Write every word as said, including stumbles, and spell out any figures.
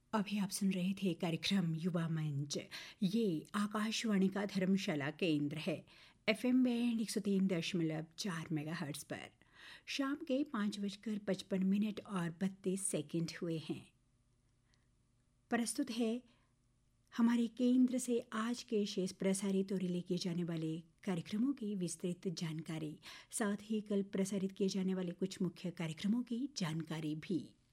अभी आप सुन रहे थे कार्यक्रम युवा मंच। ये आकाशवाणी का धर्मशाला केंद्र है, एफएम बैंड एक सौ तीन दशमलव चार मेगाहर्ट्ज पर। शाम के पाँच बजकर पचपन मिनट और बत्तीस सेकंड हुए हैं। प्रस्तुत है हमारे केंद्र से आज के शेष प्रसारित और रिले किए जाने वाले कार्यक्रमों की विस्तृत जानकारी, साथ ही कल प्रसारित किए जाने वाले कुछ मुख्य कार्यक्रमों की जानकारी भी।